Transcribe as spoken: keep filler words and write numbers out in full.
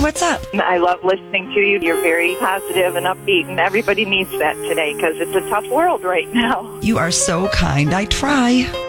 what's up? I love listening to you. You're very positive and upbeat, and everybody needs that today because it's a tough world right now. You are so kind. I try.